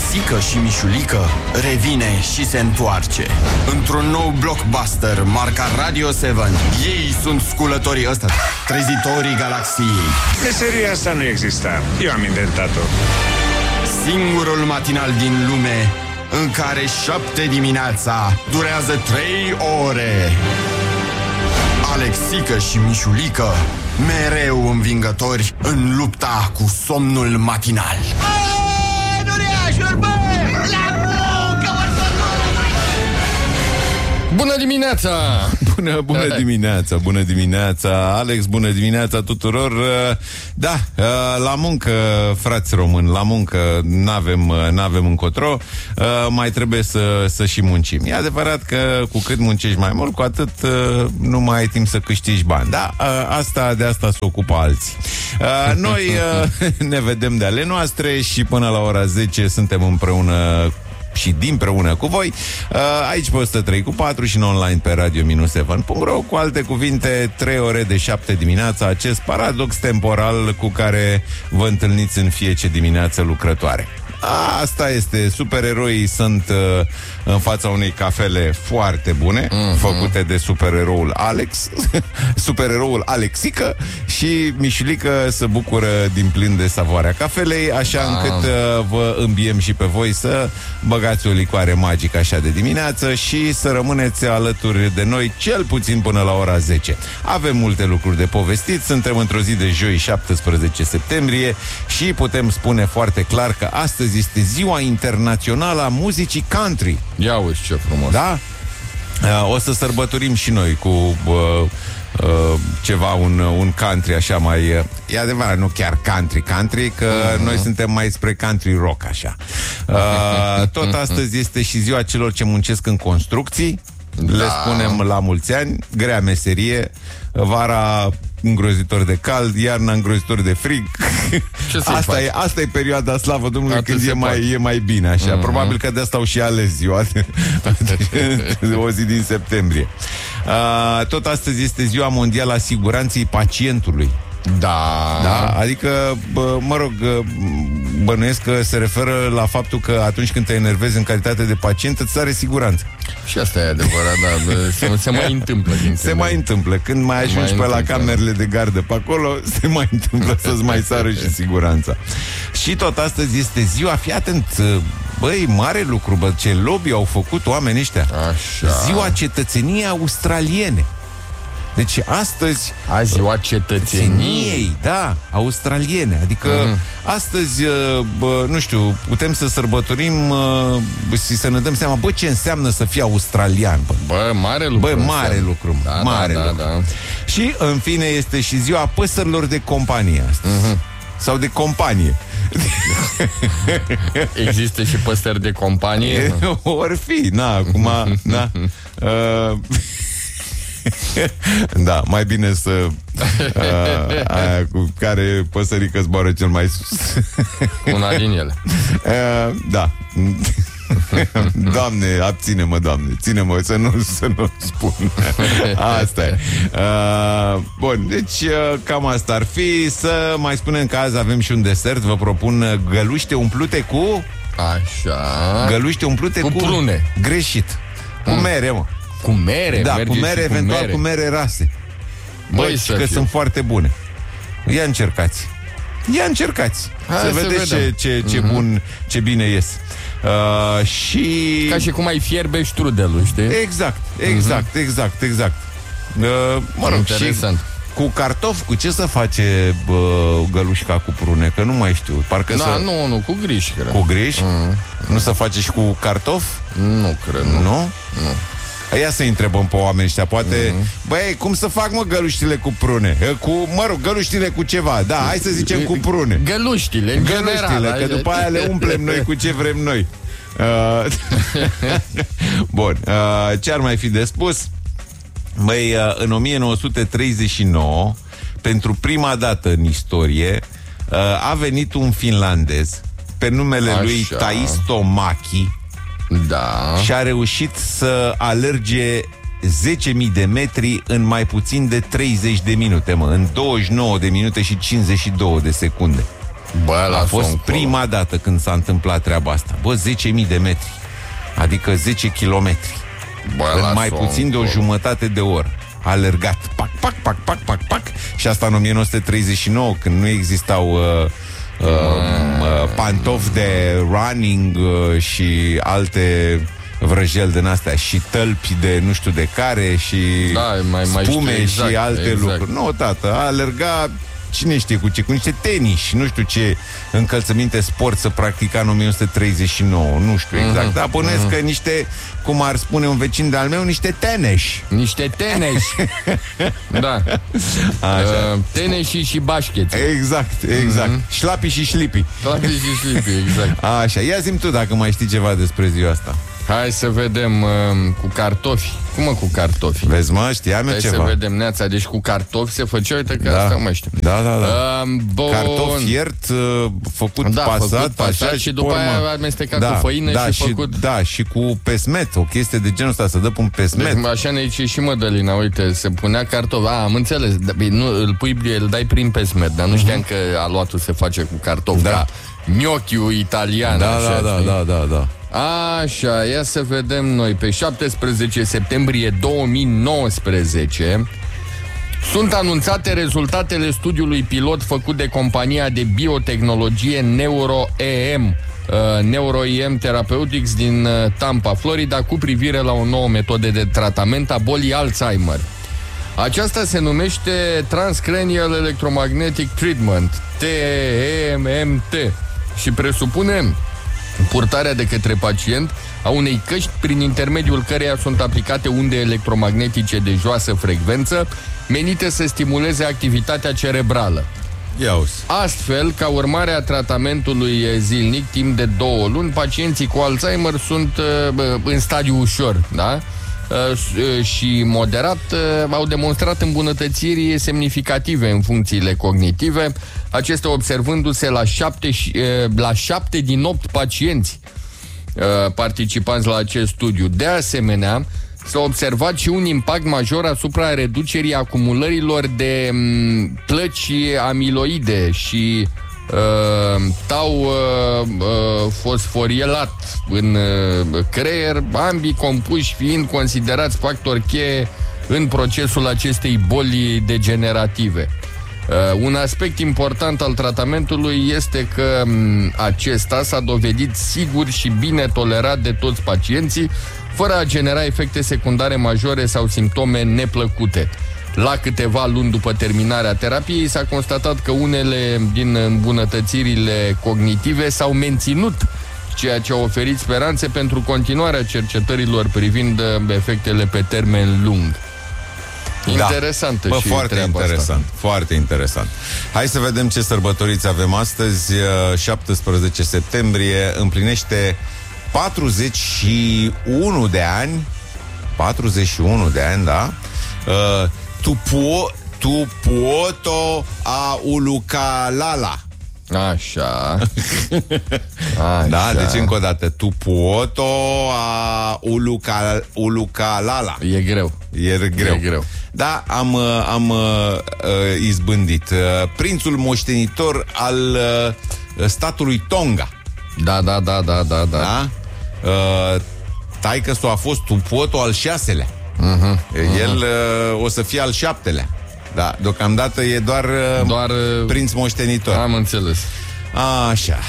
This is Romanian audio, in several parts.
Alexică și Mișulică revine și se întoarce într-un nou blockbuster marca Radio 7. Ei sunt sculătorii ăsta, trezitorii galaxiei. Meseria asta nu exista. Eu am inventat-o. Singurul matinal din lume în care 7 dimineața durează 3 ore. Alexică și Mișulică, mereu învingători în lupta cu somnul matinal. Bună dimineața! Bună dimineața, bună dimineața, Alex, bună dimineața tuturor. Da, la muncă, frați români, la muncă n-avem încotro, mai trebuie să și muncim. E adevărat că cu cât muncești mai mult, cu atât nu mai ai timp să câștigi bani. Da, de asta se ocupă alții. Noi ne vedem de ale noastre și până la ora 10 suntem împreună și dinpreună cu voi, aici pe 103.4 și în online pe radio-7.ro. Cu alte cuvinte, 3 ore de 7 dimineața, acest paradox temporal cu care vă întâlniți în fiecare dimineață lucrătoare. Asta este, supereroii sunt în fața unei cafele foarte bune, făcute de supereroul Alex, supereroul Alexică, și Mișulică se bucură din plin de savoarea cafelei, așa încât vă îmbiem și pe voi să băgați o licoare magică așa de dimineață și să rămâneți alături de noi cel puțin până la ora 10. Avem multe lucruri de povestit, suntem într-o zi de joi 17 septembrie și putem spune foarte clar că astăzi este Ziua Internațională a Muzicii Country. Ia uite ce frumos. Da? O să sărbătorim și noi cu ceva, un country așa mai... E adevărat, nu chiar country, că noi suntem mai spre country rock așa. Tot astăzi este și ziua celor ce muncesc în construcții. Le spunem la mulți ani, grea meserie, vara îngrozitor de cald, iarna îngrozitor de frig. Asta e perioada, slavă Domnului, când e mai bine așa. Probabil că de asta au și ales ziua o zi din septembrie. Tot astăzi este Ziua Mondială a Siguranței Pacientului. Da, adică, bănuiesc că se referă la faptul că atunci când te enervezi în calitate de pacient, îți sare siguranță. Și asta e adevărat, da. Se mai întâmplă. Se mai întâmplă. Când mai ajungi pe la camerele de gardă pe acolo, se mai întâmplă să-ți mai sară și siguranța. Și tot astăzi este ziua, fii atent, băi, mare lucru, bă, ce lobby au făcut oamenii ăștia. Așa. Ziua cetățeniei australiene. Deci astăzi ziua cetățeniei, da, australiene. Adică astăzi, nu știu, putem să sărbătorim și să ne dăm seama, bă, ce înseamnă să fii australian. Bă, mare lucru. Bă, mare lucru. Da. Și, în fine, este și ziua păsărilor de companie astăzi. Sau de companie. Există și păsări de companie? Or fi, acum, da, mai bine să aia cu care păsărică zboară cel mai sus. Una din ele. Da. Doamne, abține-mă, Doamne, ține-mă să nu spun. Asta e. Bun, deci cam asta ar fi. Să mai spunem că azi avem și un desert. Vă propun găluște umplute cu... Așa. Găluște umplute cu prune. Greșit. Cu mere, mă. Cu mere? Da, cu mere, eventual cu mere rase. Băi, că sunt foarte bune. Ia încercați. Să vedeți ce bun, ce bine ies. Și... ca și cum ai fierbe strudelul, știi? Exact. Mă rog, interesant. Și cu cartofi, cu ce să face gălușca cu prune? Că nu mai știu. Parcă nu, cu griș, cred. Cu griș? Nu se face și cu cartofi? Nu cred, nu. Ia să întrebăm pe oameni ăștia, poate... Băi, cum să fac, mă, găluștile cu prune? Găluștile cu ceva. Da, hai să zicem cu prune. Găluștile, că după aia le umplem noi cu ce vrem noi. Bun, ce ar mai fi de spus? Băi, în 1939, pentru prima dată în istorie, a venit un finlandez pe numele lui Taisto Maki. Da. Și a reușit să alerge 10.000 de metri în mai puțin de 30 de minute, în 29 de minute și 52 de secunde. Bă, A fost prima dată când s-a întâmplat treaba asta. Bă, 10.000 de metri. Adică 10 kilometri. În mai puțin de o jumătate de oră. A alergat. Pac, pac, pac, pac, pac, pac. Și asta în 1939, când nu existau pantofi de running și alte vrăjeli din astea și tălpi de nu știu de care și spume exact, și alte lucruri. Nu, tată, a alergat cine știe cu ce, cu niște tenis, nu știu ce încălțăminte sport să practica în 1939, nu știu exact, dar bănuiesc că niște, cum ar spune un vecin de-al meu, niște teneși. Niște teneși. Da. Teneși și bașcheți. Exact. Șlapi și șlipi. Șlapi și șlipi, exact. Așa, ia zi-mi tu dacă mai știi ceva despre ziua asta. Hai să vedem cu cartofi. Cum cu cartofi? Vezi, mă, știam eu ceva. Hai să vedem, Neața. Deci cu cartofi se făcea, uite că asta mai știu. Da. Cartofi fiert, făcut pasat, așa, și după aia amestecat cu făină și făcut... Da, și cu pesmet, o chestie de genul ăsta, să dă pe un pesmet. Deci, așa ne zice și Mădălina, uite, se punea cartofi. Am înțeles, nu, îl dai prin pesmet, dar nu știam că aluatul se face cu cartofi. Da. Gnocchiul italian. Da. Așa, ia să vedem noi. Pe 17 septembrie 2019 sunt anunțate rezultatele studiului pilot făcut de compania de biotehnologie NeuroEM Therapeutics din Tampa, Florida, cu privire la o nouă metodă de tratament a bolii Alzheimer. Aceasta se numește Transcranial Electromagnetic Treatment, TEMT, și presupune purtarea de către pacient a unei căști prin intermediul căreia sunt aplicate unde electromagnetice de joasă frecvență menite să stimuleze activitatea cerebrală. Astfel, ca urmare a tratamentului zilnic timp de 2 luni, pacienții cu Alzheimer sunt în stadiu ușor, da? Și moderat, au demonstrat îmbunătățiri semnificative în funcțiile cognitive, acestea observându-se la 7 din 8 pacienți participanți la acest studiu. De asemenea, s-a observat și un impact major asupra reducerii acumulărilor de plăci amiloide și tau fosforilat în creier, ambii compuși fiind considerați factori cheie în procesul acestei boli degenerative. Un aspect important al tratamentului este că acesta s-a dovedit sigur și bine tolerat de toți pacienții, fără a genera efecte secundare majore sau simptome neplăcute. La câteva luni după terminarea terapiei s-a constatat că unele din îmbunătățirile cognitive s-au menținut, ceea ce a oferit speranțe pentru continuarea cercetărilor privind efectele pe termen lung. Interesantă și foarte interesant, asta. Foarte interesant. Hai să vedem ce sărbătoriți avem astăzi. 17 septembrie împlinește 41 de ani. 41 de ani, da? Tupuoto a Ulukalala. Așa. Da, deci încă o dată. Tupuoto a Ulukalala. E greu. E greu. Da, am izbândit. Prințul moștenitor al statului Tonga. Da. Taică-s-o a fost Tupuoto al 6-lea. El o să fie al 7-lea. Da, deocamdată e doar prinț moștenitor. Am înțeles. Așa.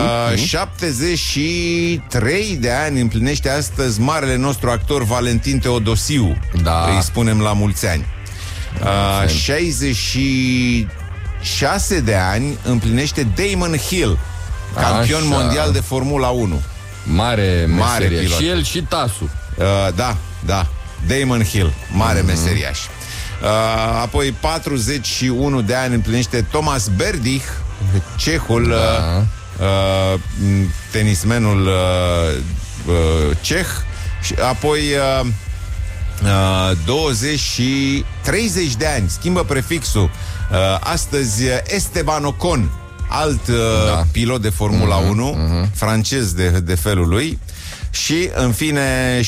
73 de ani împlinește astăzi marele nostru actor Valentin Teodosiu. Da. Îi spunem la mulți ani. 66 de ani împlinește Damon Hill, campion mondial de Formula 1. Mare pilot. Și el și Tasu. Da. Damon Hill, mare meseriaș. Apoi 41 de ani împlinește Thomas Berdych, cehul, tenismenul ceh. Și apoi 30 de ani, schimbă prefixul. Astăzi Esteban Ocon, alt pilot de Formula 1, francez de felul lui. Și, în fine,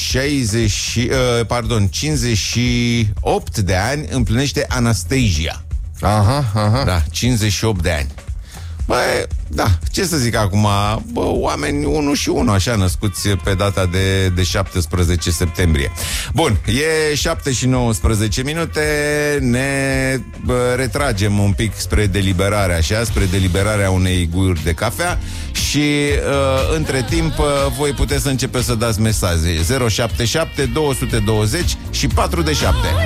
58 de ani împlinește Anastasia. Aha. Da, 58 de ani. Băi, da, ce să zic acum, oameni 1 și 1, așa, născuți pe data de 17 septembrie. Bun, e 7 și 19 minute, ne retragem un pic spre deliberare, așa, spre deliberarea unei guri de cafea și între timp voi puteți să începeți să dați mesaje 077 220 și 4 de 7.